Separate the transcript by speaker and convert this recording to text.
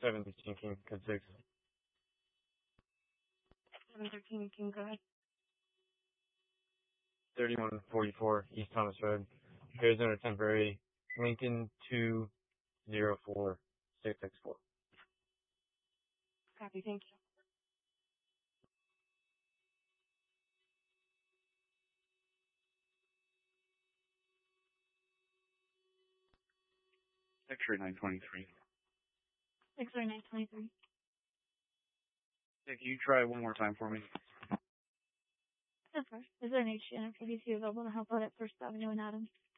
Speaker 1: 713 King, code 6.
Speaker 2: 713 King, go ahead.
Speaker 1: 3144 East Thomas Road, Arizona temporary, Lincoln 204664.
Speaker 2: Copy, thank you.
Speaker 3: X-ray 923.
Speaker 2: X-ray 923.
Speaker 3: Yeah, can you try one more time for me?
Speaker 2: Of course. Is there an HGN or PDC available to help out at First Avenue and Adams?